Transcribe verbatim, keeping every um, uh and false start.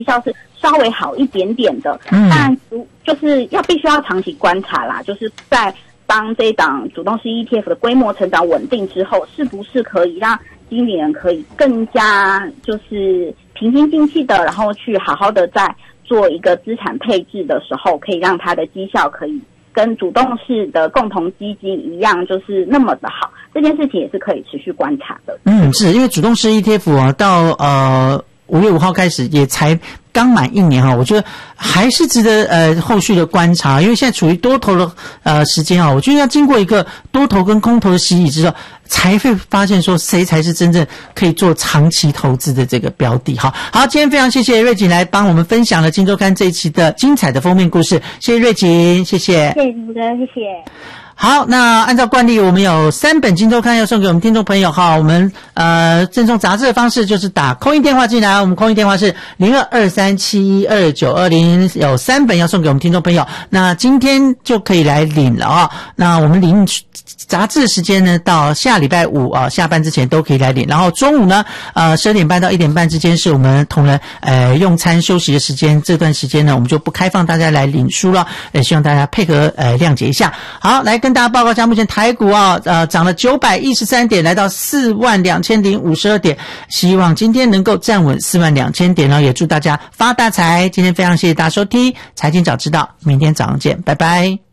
效是稍微好一点点的， 嗯， 但就是要必须要长期观察啦，就是在当这一档主动式 E T F 的规模成长稳定之后，是不是可以让经理人可以更加就是平心静气的，然后去好好的在做一个资产配置的时候，可以让它的绩效可以跟主动式的共同基金一样，就是那么的好，这件事情也是可以持续观察的。 嗯，是因为主动式 E T F 啊，到呃五月五号开始也才刚满一年哈，我觉得还是值得呃后续的观察，因为现在处于多头的呃时间啊，我觉得要经过一个多头跟空头的洗礼之后，才会发现说谁才是真正可以做长期投资的这个标的。好，好，今天非常谢谢瑞锦来帮我们分享了《今周刊》这一期的精彩的封面故事，谢谢瑞锦，谢谢， 谢谢主持人，谢谢。 好，那按照惯例，我们有三本《今周刊》要送给我们听众朋友哈。我们呃赠送杂志的方式就是打空音电话进来，我们空音电话是零二二三七一二九二零，有三本要送给我们听众朋友。那今天就可以来领了啊。那我们领杂志的时间呢，到下礼拜五啊下班之前都可以来领。然后中午呢，呃十二点半到一点半之间是我们同仁呃用餐休息的时间，这段时间呢，我们就不开放大家来领书了，也希望大家配合呃谅解一下。好，来跟大家报告一下，目前台股啊，呃，涨了九百一十三点，来到四万两千零五十二点，希望今天能够站稳四万两千点呢，也祝大家发大财。今天非常谢谢大家收听《财经早知道》，明天早上见，拜拜。